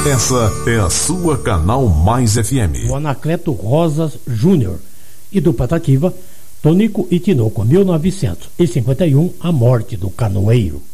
Essa é a sua Canal Mais FM. O Anacleto Rosas Júnior e do Patativa, Tonico e Tinoco, 1951, A Morte do Canoeiro.